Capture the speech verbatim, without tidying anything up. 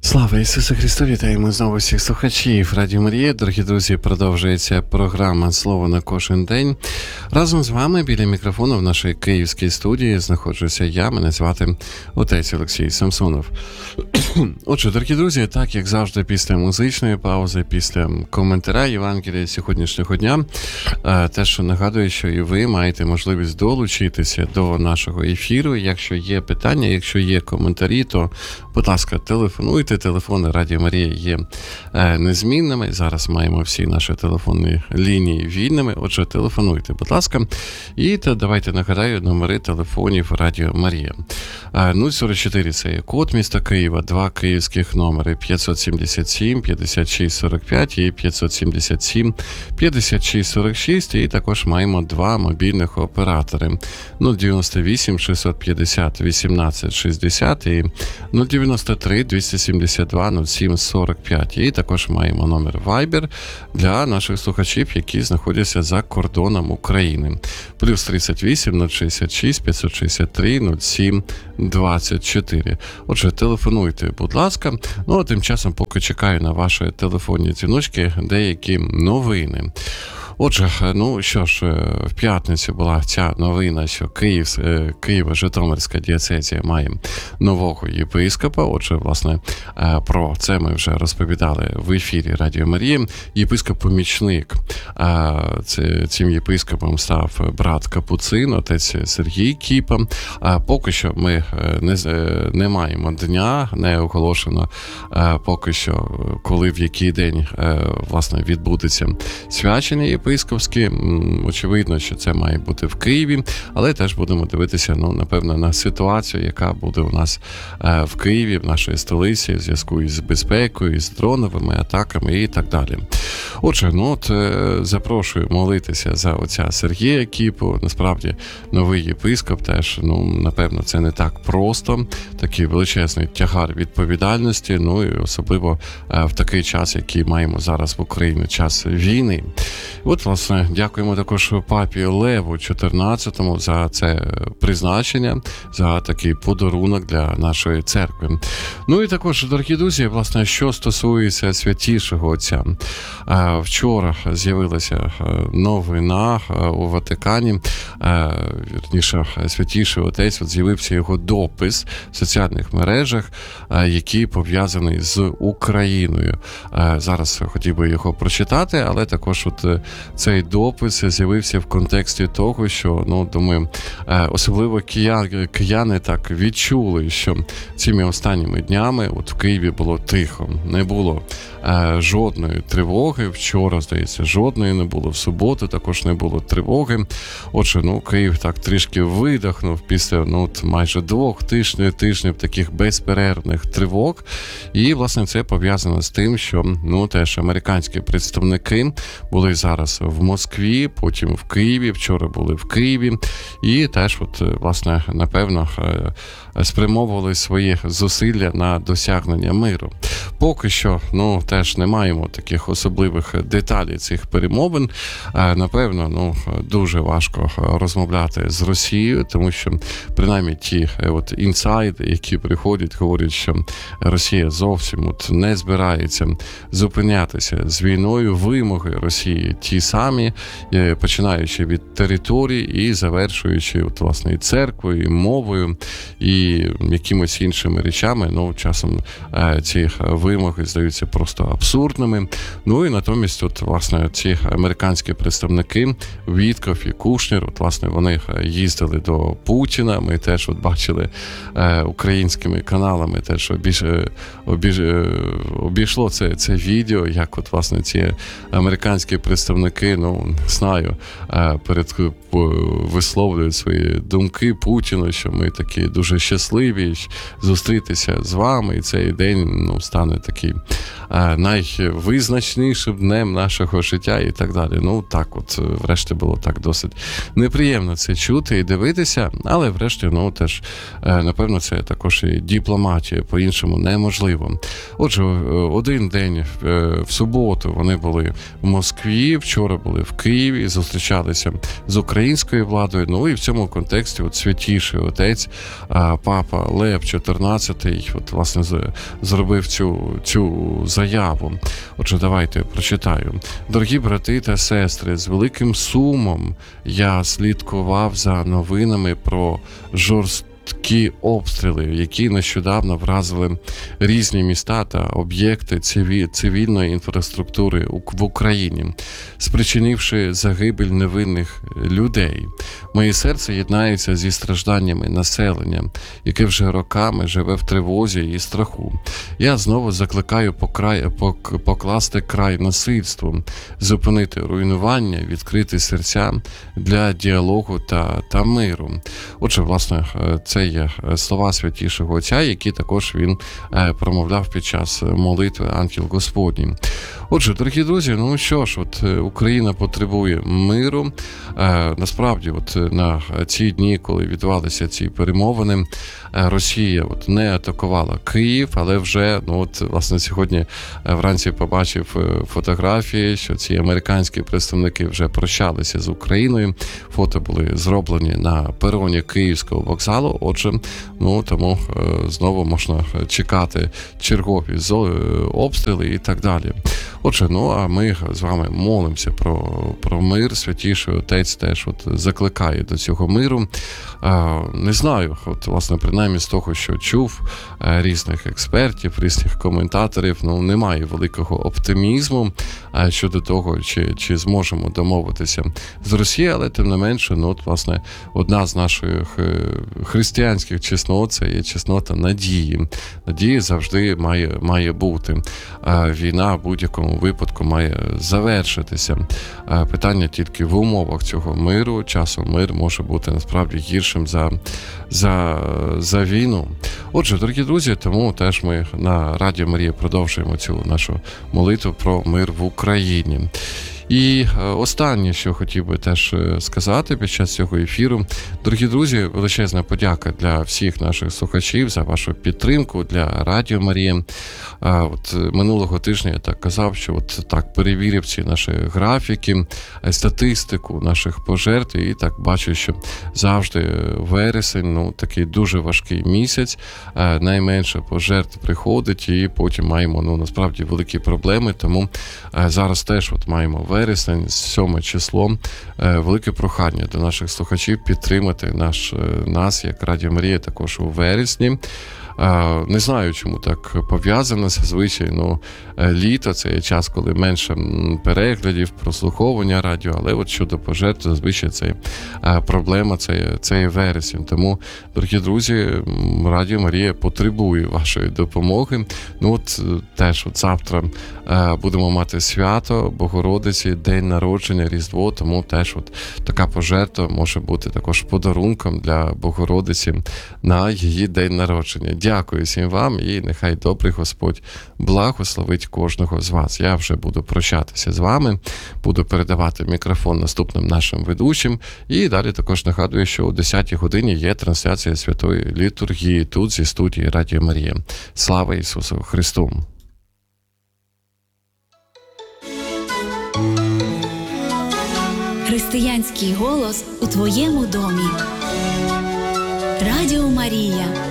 Слава Ісусу Христу! Вітаємо знову всіх слухачів Радіо Марія. Дорогі друзі, продовжується програма «Слово на кожен день». Разом з вами біля мікрофону в нашій київській студії знаходжуся я, мене звати отець Олексій Самсонов. Отже, дорогі друзі, так як завжди після музичної паузи, після коментаря Євангелія сьогоднішнього дня, теж нагадую, що і ви маєте можливість долучитися до нашого ефіру. Якщо є питання, якщо є коментарі, то, будь ласка, телефонуйте. Телефони Радіо Марія є незмінними. Зараз маємо всі наші телефонні лінії вільними. Отже, телефонуйте, будь ласка. І то давайте нагадаю номери телефонів Радіо Марія. нуль сорок чотири – це є код міста Києва, два київських номери п'ятсот сімдесят сім п'ятдесят шість сорок п'ять і п'ятсот сімдесят сім п'ятдесят шість сорок шість. І також маємо два мобільних оператори. нуль дев'яносто вісім шістсот п'ятдесят вісімнадцять шістдесят і нуль дев'яносто три двісті сімдесят два нуль сім сорок п'ять. І також маємо номер Viber для наших слухачів, які знаходяться за кордоном України. Плюс тридцять вісім нуль шістдесят шість п'ятсот шістдесят три нуль сім двадцять чотири. Отже, телефонуйте, будь ласка. Ну, а тим часом, поки чекаю на ваші телефонні дзвіночки, деякі новини. Отже, ну що ж, в п'ятницю була ця новина, що Київ, Києво-Житомирська дієцезія має нового єпископа. Отже, власне, про це ми вже розповідали в ефірі Радіо Марії. Єпископ-помічник цим єпископом став брат Капуцин, отець Сергій Кіпа. Поки що ми не, не маємо дня, не оголошено поки що, коли в який день, власне, відбудеться свячення єпископа. Єпископські. Очевидно, що це має бути в Києві, але теж будемо дивитися, ну, напевно, на ситуацію, яка буде у нас е, в Києві, в нашій столиці, в зв'язку із безпекою, з дроновими атаками і так далі. Отже, ну от е, запрошую молитися за отця Сергія Кіпу. Насправді, новий єпископ теж, ну, напевно, це не так просто. Такий величезний тягар відповідальності, ну, і особливо е, в такий час, який маємо зараз в Україні, час війни. От, власне, дякуємо також папі Леву чотирнадцятому за це призначення, за такий подарунок для нашої церкви. Ну і також, дорогі друзі, власне, що стосується святішого отця. Вчора з'явилася новина у Ватикані, вірніше, святіший отець, от з'явився його допис в соціальних мережах, який пов'язаний з Україною. Зараз хотів би його прочитати, але також от цей допис з'явився в контексті того, що, ну, думаю, особливо кияни, кияни так відчули, що цими останніми днями от в Києві було тихо, не було е, жодної тривоги. Вчора, здається, жодної не було, в суботу також не було тривоги. Отже, ну, Київ так трішки видихнув після, ну, от майже двох тижнів, тижнів таких безперервних тривог. І, власне, це пов'язано з тим, що, ну, теж американські представники були зараз в Москві, потім в Києві, вчора були в Києві, і теж, от, власне, напевно, спрямовували свої зусилля на досягнення миру. Поки що, ну, теж не маємо таких особливих деталей цих перемовин. Напевно, ну, дуже важко розмовляти з Росією, тому що, принаймні, ті от інсайди, які приходять, говорять, що Росія зовсім от не збирається зупинятися з війною. Вимоги Росії ті самі, починаючи від території і завершуючи, от, власне, і церквою, і мовою, і якимось іншими речами. Ну, часом ці вимоги здаються просто абсурдними. Ну, і натомість, от, власне, ці американські представники, Вітков і Кушнер, от, власне, вони їздили до Путіна. Ми теж от бачили е, українськими каналами, теж обіж, обіж, обійшло це, це відео, як, от, власне, ці американські представники, ну, не знаю, е, перед висловлюють свої думки Путіну, що ми такі дуже щасливі зустрітися з вами, і цей день, ну, стане такий е, найвизначнішим днем нашого життя і так далі. Ну, так от, врешті, було так досить неприємно це чути і дивитися, але врешті, ну, теж, е, напевно, це також і дипломатія, по-іншому неможливо. Отже, один день е, в суботу вони були в Москві, вчора були в Києві, зустрічалися з українською владою, ну, і в цьому контексті от святіший отець а, папа Лев чотирнадцятий от, власне, зробив цю, цю заяву. Отже, давайте прочитаю. Дорогі брати та сестри, з великим сумом я слідкував за новинами про жорстокість такі обстріли, які нещодавно вразили різні міста та об'єкти цивільної інфраструктури в Україні, спричинивши загибель невинних людей. Моє серце єднається зі стражданнями населення, яке вже роками живе в тривозі і страху. Я знову закликаю покрай, покласти край насильству, зупинити руйнування, відкрити серця для діалогу та, та миру. Отже, власне, це є слова Святішого Отця, які також він промовляв під час молитви «Ангел Господній». Отже, дорогі друзі, ну що ж, от Україна потребує миру. Насправді, от на ці дні, коли відбувалися ці перемовини, Росія от не атакувала Київ, але вже, ну от, власне, сьогодні вранці побачив фотографії, що ці американські представники вже прощалися з Україною. Фото були зроблені на пероні Київського вокзалу. Отже, ну тому знову можна чекати чергові обстріли і так далі. Отже, ну а ми з вами молимося про, про мир. Святіший Отець теж от закликає до цього миру. А, не знаю, от, власне, принаймні з того, що чув різних експертів, різних коментаторів, ну, немає великого оптимізму щодо того, чи, чи зможемо домовитися з Росією, але тим не менше, ну, от, власне, одна з наших християнських чеснот – це є чеснота надії. Надія завжди має, має бути. А війна в будь-якому випадку має завершитися. Питання тільки в умовах цього миру. Часом мир може бути насправді гіршим за, за, за війну. Отже, дорогі друзі, тому теж ми на Радіо Марія продовжуємо цю нашу молитву про мир в Україні. І останнє, що хотів би теж сказати під час цього ефіру. Дорогі друзі, величезна подяка для всіх наших слухачів за вашу підтримку, для Радіо Марія. От минулого тижня я так казав, що от так перевірив ці наші графіки, статистику наших пожертв, і так бачу, що завжди вересень, ну, такий дуже важкий місяць, найменше пожертв приходить, і потім маємо, ну, насправді великі проблеми, тому зараз теж от маємо вересень. Вересень, сьоме число, велике прохання до наших слухачів підтримати наш, нас, як Радіо Марія, також у вересні. Не знаю, чому так пов'язано, зазвичай, ну, літо – це час, коли менше переглядів, прослуховування радіо, але от щодо пожертв, зазвичай це проблема, це, це вересень. Тому, дорогі друзі, Радіо Марія потребує вашої допомоги. Ну от теж от завтра будемо мати свято Богородиці, день народження, Різдво, тому теж от така пожертва може бути також подарунком для Богородиці на її день народження. Дякую всім вам, і нехай добрий Господь благословить кожного з вас. Я вже буду прощатися з вами, буду передавати мікрофон наступним нашим ведучим, і далі також нагадую, що о десятій годині є трансляція Святої Літургії тут зі студії Радіо Марія. Слава Ісусу Христу! Християнський голос у твоєму домі. Радіо Марія.